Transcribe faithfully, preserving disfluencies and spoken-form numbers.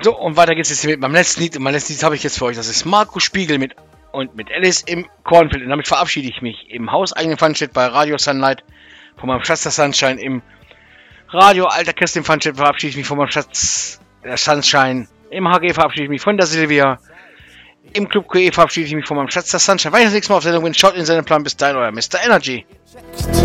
So, und weiter geht's jetzt mit meinem letzten Lied. Und mein letztes Lied habe ich jetzt für euch. Das ist Marco Spiegel mit und mit Alice im Cornfield. Und damit verabschiede ich mich im hauseigenen Funstedt bei Radio Sunlight von meinem Schatz der Sunshine. Im Radio Alter Christian Funstedt verabschiede ich mich von meinem Schatz der Sunshine. Im H G verabschiede ich mich von der Silvia. Im Club Q E verabschiede ich mich von meinem Schatz der Sunshine. Wenn ich das nächste Mal auf Sendung bin, schaut in seinen Plan. Bis dahin, euer Mister Energy.